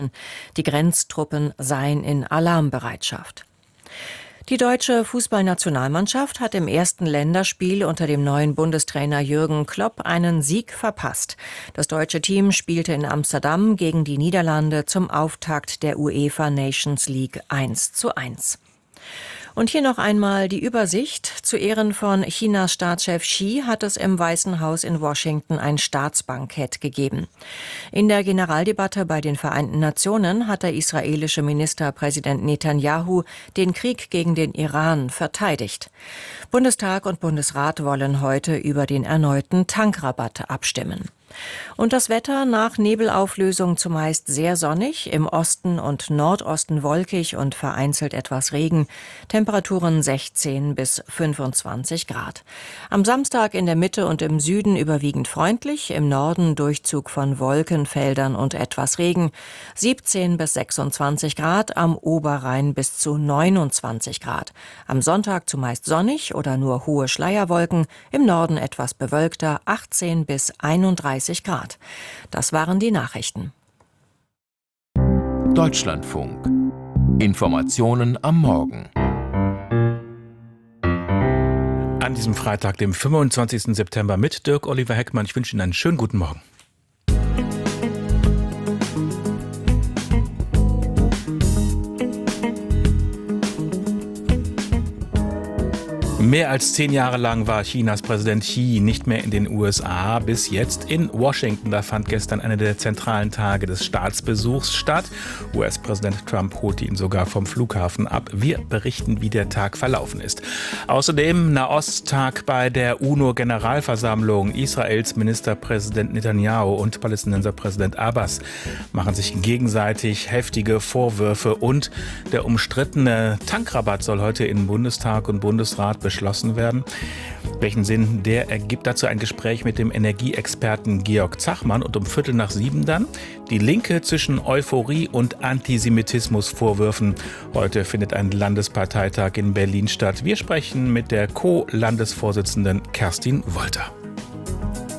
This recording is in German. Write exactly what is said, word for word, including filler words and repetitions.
Die Grenztruppen seien in Alarmbereitschaft. Die deutsche Fußballnationalmannschaft hat im ersten Länderspiel unter dem neuen Bundestrainer Jürgen Klopp einen Sieg verpasst. Das deutsche Team spielte in Amsterdam gegen die Niederlande zum Auftakt der UEFA Nations League eins zu eins. Und hier noch einmal die Übersicht. Zu Ehren von Chinas Staatschef Xi hat es im Weißen Haus in Washington ein Staatsbankett gegeben. In der Generaldebatte bei den Vereinten Nationen hat der israelische Ministerpräsident Netanyahu den Krieg gegen den Iran verteidigt. Bundestag und Bundesrat wollen heute über den erneuten Tankrabatt abstimmen. Und das Wetter: nach Nebelauflösung zumeist sehr sonnig, im Osten und Nordosten wolkig und vereinzelt etwas Regen. Temperaturen sechzehn bis fünfundzwanzig Grad. Am Samstag in der Mitte und im Süden überwiegend freundlich, im Norden Durchzug von Wolkenfeldern und etwas Regen. siebzehn bis sechsundzwanzig Grad, am Oberrhein bis zu neunundzwanzig Grad. Am Sonntag zumeist sonnig oder nur hohe Schleierwolken, im Norden etwas bewölkter, achtzehn bis einunddreißig Grad. Das waren die Nachrichten. Deutschlandfunk. Informationen am Morgen. An diesem Freitag, dem fünfundzwanzigsten September, mit Dirk Oliver Heckmann. Ich wünsche Ihnen einen schönen guten Morgen. Mehr als zehn Jahre lang war Chinas Präsident Xi nicht mehr in den U S A, bis jetzt in Washington. Da fand gestern einer der zentralen Tage des Staatsbesuchs statt. U S-Präsident Trump holte ihn sogar vom Flughafen ab. Wir berichten, wie der Tag verlaufen ist. Außerdem Nahosttag bei der UNO-Generalversammlung. Israels Ministerpräsident Netanyahu und Palästinenserpräsident Abbas machen sich gegenseitig heftige Vorwürfe. Und der umstrittene Tankrabatt soll heute in Bundestag und Bundesrat beschlossen werden. Welchen Sinn der ergibt, dazu ein Gespräch mit dem Energieexperten Georg Zachmann. Und um Viertel nach sieben dann die Linke zwischen Euphorie und Antisemitismusvorwürfen. Heute findet ein Landesparteitag in Berlin statt. Wir sprechen mit der Co-Landesvorsitzenden Kerstin Wolter.